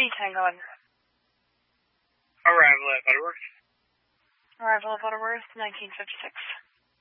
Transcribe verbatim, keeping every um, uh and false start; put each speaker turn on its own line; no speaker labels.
eight Tango one.
Arrival at Butterworth.
Arrival at Butterworth, nineteen fifty-six.